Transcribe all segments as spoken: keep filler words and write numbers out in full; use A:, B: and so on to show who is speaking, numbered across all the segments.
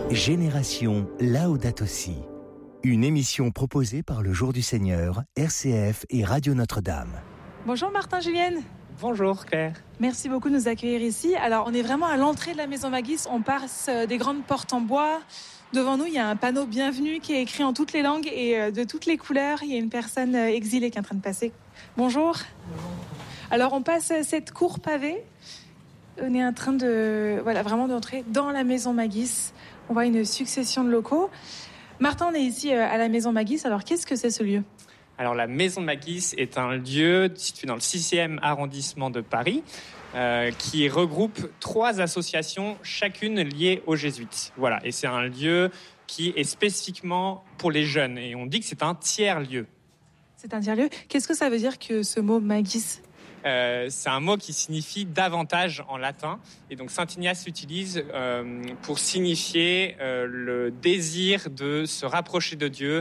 A: Génération Laudato Si, une émission proposée par le Jour du Seigneur, R C F et Radio Notre-Dame.
B: Bonjour Martin, Julienne.
C: Bonjour Claire.
B: Merci beaucoup de nous accueillir ici. Alors on est vraiment à l'entrée de la maison Magis, on passe des grandes portes en bois. Devant nous, il y a un panneau bienvenue qui est écrit en toutes les langues et de toutes les couleurs. Il y a une personne exilée qui est en train de passer. Bonjour. Alors on passe cette cour pavée. On est en train de, voilà, vraiment d'entrer dans la maison Magis. On voit une succession de locaux. Martin, on est ici à la maison Magis. Alors qu'est-ce que c'est ce lieu ?
C: Alors la maison Magis est un lieu situé dans le sixième arrondissement de Paris euh, qui regroupe trois associations, chacune liée aux jésuites. Voilà, et c'est un lieu qui est spécifiquement pour les jeunes. Et on dit que c'est un tiers-lieu.
B: C'est un tiers-lieu. Qu'est-ce que ça veut dire que ce mot Magis ?
C: Euh, c'est un mot qui signifie davantage en latin. Et donc Saint Ignace l'utilise euh, pour signifier euh, le désir de se rapprocher de Dieu.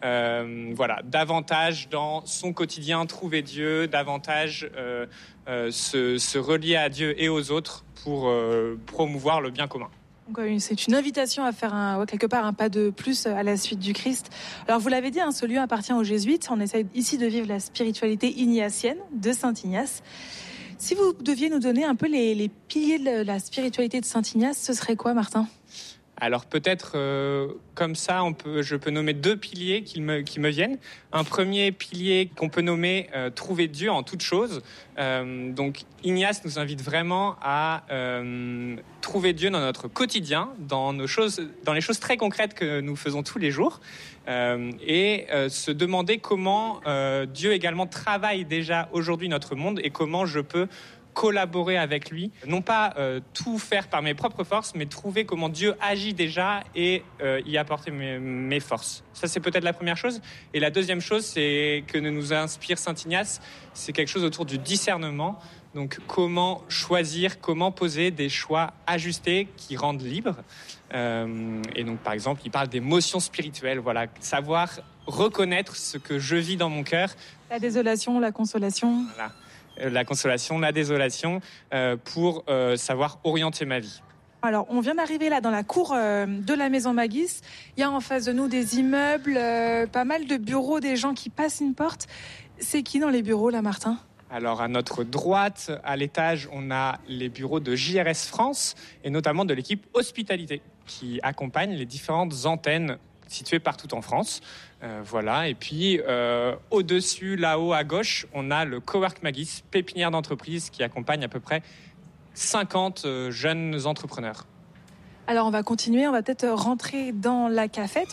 C: Euh, voilà, davantage dans son quotidien, trouver Dieu, davantage euh, euh, se, se relier à Dieu et aux autres pour euh, promouvoir le bien commun.
B: Donc, c'est une invitation à faire un, quelque part un pas de plus à la suite du Christ. Alors vous l'avez dit, hein, ce lieu appartient aux jésuites. On essaie ici de vivre la spiritualité ignatienne de Saint Ignace. Si vous deviez nous donner un peu les, les piliers de la spiritualité de Saint Ignace, ce serait quoi, Martin ?
C: Alors peut-être euh, comme ça, on peut, je peux nommer deux piliers qui me, qui me viennent. Un premier pilier qu'on peut nommer euh, trouver Dieu en toutes choses. Euh, donc Ignace nous invite vraiment à euh, trouver Dieu dans notre quotidien, dans nos choses, dans les choses très concrètes que nous faisons tous les jours, euh, et euh, se demander comment euh, Dieu également travaille déjà aujourd'hui notre monde et comment je peux collaborer avec lui, non pas euh, tout faire par mes propres forces, mais trouver comment Dieu agit déjà et euh, y apporter mes, mes forces. Ça, c'est peut-être la première chose. Et la deuxième chose, c'est que nous inspire Saint Ignace, c'est quelque chose autour du discernement. Donc, comment choisir, comment poser des choix ajustés qui rendent libres. Euh, et donc, par exemple, il parle d'émotions spirituelles. Voilà, savoir reconnaître ce que je vis dans mon cœur.
B: La désolation, la consolation.
C: Voilà. La consolation, la désolation, euh, pour euh, savoir orienter ma vie.
B: Alors, on vient d'arriver là dans la cour euh, de la maison Magis. Il y a en face de nous des immeubles, euh, pas mal de bureaux, des gens qui passent une porte. C'est qui dans les bureaux là, Martin ?
C: Alors, à notre droite, à l'étage, on a les bureaux de J R S France et notamment de l'équipe Hospitalité qui accompagne les différentes antennes situées partout en France. Euh, voilà. Et puis, euh, au-dessus, là-haut, à gauche, on a le Cowork Magis, pépinière d'entreprise qui accompagne à peu près cinquante euh, jeunes entrepreneurs.
B: Alors, on va continuer. On va peut-être rentrer dans la cafette.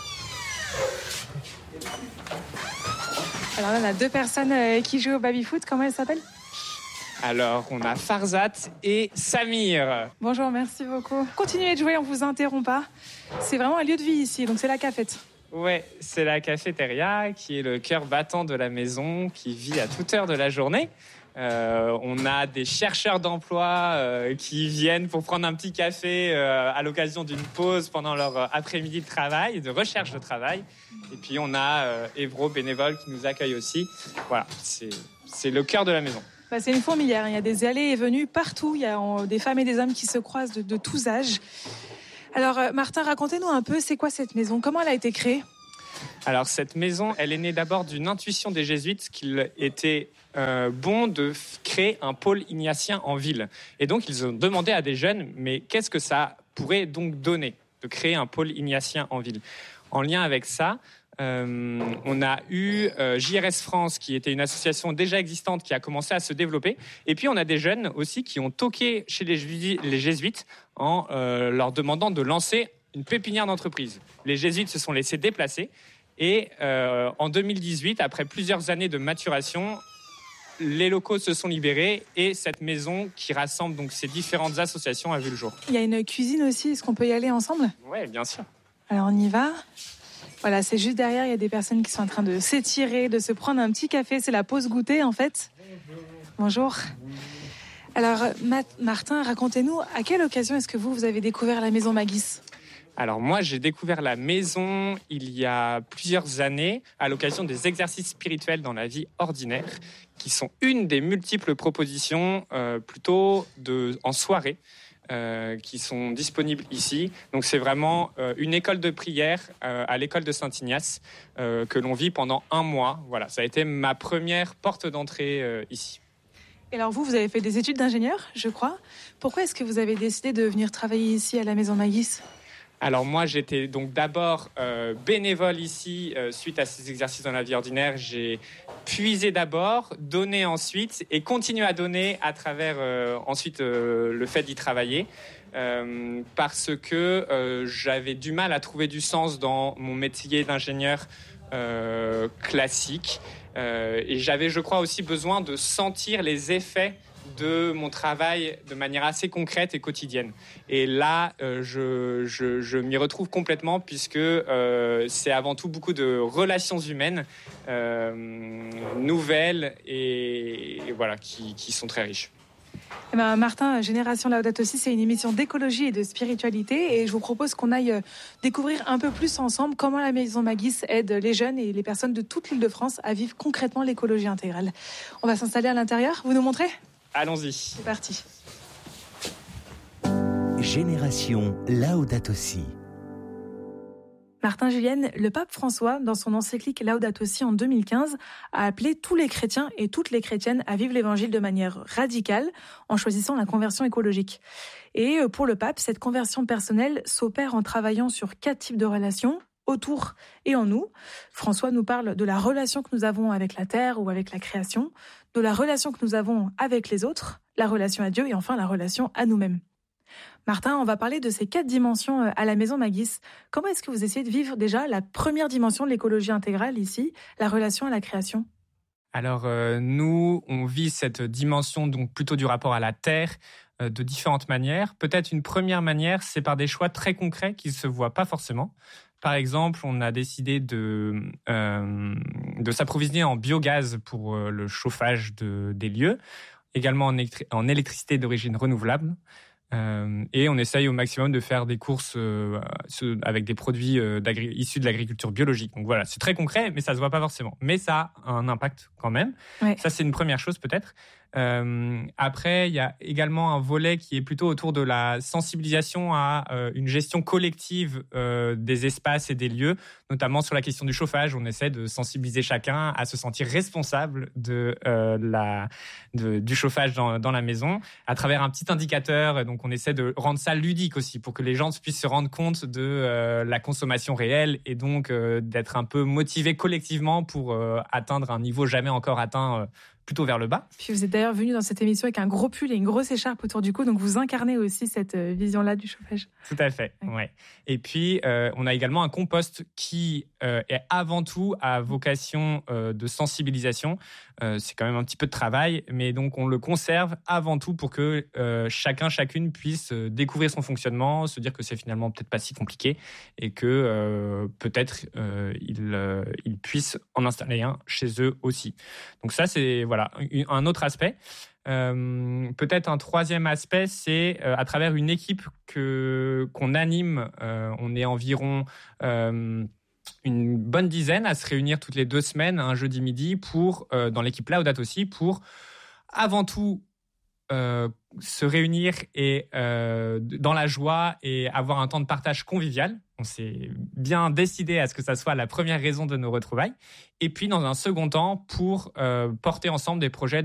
B: Alors là, on a deux personnes euh, qui jouent au baby-foot. Comment elles s'appellent ?
C: Alors, on a Farzat et Samir.
B: Bonjour, merci beaucoup. Continuez de jouer, on ne vous interrompt pas. C'est vraiment un lieu de vie ici, donc c'est la cafette.
C: Ouais, c'est la cafétéria qui est le cœur battant de la maison, qui vit à toute heure de la journée. Euh, on a des chercheurs d'emploi euh, qui viennent pour prendre un petit café euh, à l'occasion d'une pause pendant leur après-midi de travail, de recherche de travail. Et puis on a euh, Évro bénévole qui nous accueille aussi. Voilà, c'est, c'est le cœur de la maison.
B: Bah, c'est une fourmilière, il y a des allées et venues partout, il y a des femmes et des hommes qui se croisent de, de tous âges. Alors euh, Martin, racontez-nous un peu, c'est quoi cette maison ? Comment elle a été créée ?
C: Alors cette maison, elle est née d'abord d'une intuition des jésuites qu'il était euh, bon de f- créer un pôle ignatien en ville. Et donc ils ont demandé à des jeunes, mais qu'est-ce que ça pourrait donc donner de créer un pôle ignatien en ville ? En lien avec ça, Euh, on a eu euh, J R S France, qui était une association déjà existante qui a commencé à se développer. Et puis, on a des jeunes aussi qui ont toqué chez les, ju- les jésuites en euh, leur demandant de lancer une pépinière d'entreprise. Les jésuites se sont laissés déplacer. Et euh, en deux mille dix-huit, après plusieurs années de maturation, les locaux se sont libérés et cette maison qui rassemble donc ces différentes associations a vu le jour.
B: Il y a une cuisine aussi, est-ce qu'on peut y aller ensemble ?
C: Oui, bien sûr.
B: Alors on y va. Voilà, c'est juste derrière, il y a des personnes qui sont en train de s'étirer, de se prendre un petit café. C'est la pause goûter, en fait. Bonjour. Bonjour. Alors, Matt, Martin, racontez-nous, à quelle occasion est-ce que vous, vous avez découvert la maison Magis ?
C: Alors moi, j'ai découvert la maison il y a plusieurs années à l'occasion des exercices spirituels dans la vie ordinaire, qui sont une des multiples propositions euh, plutôt de, en soirée euh, qui sont disponibles ici. Donc c'est vraiment euh, une école de prière euh, à l'école de Saint-Ignace euh, que l'on vit pendant un mois. Voilà, ça a été ma première porte d'entrée euh, ici.
B: Et alors vous, vous avez fait des études d'ingénieur, je crois. Pourquoi est-ce que vous avez décidé de venir travailler ici à la Maison Magis ?
C: Alors moi, j'étais donc d'abord euh, bénévole ici euh, suite à ces exercices dans la vie ordinaire. J'ai puisé d'abord, donné ensuite et continué à donner à travers euh, ensuite euh, le fait d'y travailler euh, parce que euh, j'avais du mal à trouver du sens dans mon métier d'ingénieur euh, classique euh, et j'avais, je crois, aussi besoin de sentir les effets de mon travail de manière assez concrète et quotidienne. Et là, euh, je, je, je m'y retrouve complètement puisque euh, c'est avant tout beaucoup de relations humaines euh, nouvelles et, et voilà, qui, qui sont très riches.
B: Eh ben, Martin, Génération Laudato Si, c'est une émission d'écologie et de spiritualité et je vous propose qu'on aille découvrir un peu plus ensemble comment la Maison Magis aide les jeunes et les personnes de toute l'Île-de-France à vivre concrètement l'écologie intégrale. On va s'installer à l'intérieur, vous nous montrez ?
C: Allons-y.
B: C'est parti.
A: Génération Laudato Si.
B: Martin, Julienne, le pape François, dans son encyclique Laudato Si en deux mille quinze, a appelé tous les chrétiens et toutes les chrétiennes à vivre l'évangile de manière radicale en choisissant la conversion écologique. Et pour le pape, cette conversion personnelle s'opère en travaillant sur quatre types de relations, autour et en nous. François nous parle de la relation que nous avons avec la terre ou avec la création, de la relation que nous avons avec les autres, la relation à Dieu et enfin la relation à nous-mêmes. Martin, on va parler de ces quatre dimensions à la Maison Magis. Comment est-ce que vous essayez de vivre déjà la première dimension de l'écologie intégrale ici, la relation à la création ?
C: Alors euh, nous, on vit cette dimension donc plutôt du rapport à la terre euh, de différentes manières. Peut-être une première manière, c'est par des choix très concrets qui ne se voient pas forcément. Par exemple, on a décidé de, euh, de s'approvisionner en biogaz pour euh, le chauffage de, des lieux, également en, électri- en électricité d'origine renouvelable. Euh, et on essaye au maximum de faire des courses euh, avec des produits euh, issus de l'agriculture biologique. Donc voilà, c'est très concret, mais ça se voit pas forcément. Mais ça a un impact quand même. Ouais. Ça, c'est une première chose peut-être. Euh, après, il y a également un volet qui est plutôt autour de la sensibilisation à euh, une gestion collective euh, des espaces et des lieux, notamment sur la question du chauffage. On essaie de sensibiliser chacun à se sentir responsable de, euh, la, de, du chauffage dans, dans la maison à travers un petit indicateur. Donc, on essaie de rendre ça ludique aussi pour que les gens puissent se rendre compte de euh, la consommation réelle et donc euh, d'être un peu motivés collectivement pour euh, atteindre un niveau jamais encore atteint euh, plutôt vers le bas.
B: Puis vous êtes d'ailleurs venu dans cette émission avec un gros pull et une grosse écharpe autour du cou, donc vous incarnez aussi cette vision-là du chauffage.
C: Tout à fait, ouais. ouais. Et puis, euh, on a également un compost qui euh, est avant tout à vocation euh, de sensibilisation. Euh, c'est quand même un petit peu de travail, mais donc on le conserve avant tout pour que euh, chacun, chacune puisse découvrir son fonctionnement, se dire que c'est finalement peut-être pas si compliqué et que euh, peut-être euh, ils, euh, ils puissent en installer un chez eux aussi. Donc ça, c'est voilà. Voilà, un autre aspect. Euh, peut-être un troisième aspect, c'est euh, à travers une équipe que, qu'on anime. Euh, on est environ euh, une bonne dizaine à se réunir toutes les deux semaines, un jeudi midi, pour, euh, dans l'équipe Laudato Si, pour avant tout euh, se réunir et, euh, dans la joie et avoir un temps de partage convivial. On s'est bien décidé à ce que ça soit la première raison de nos retrouvailles. Et puis, dans un second temps, pour euh, porter ensemble des projets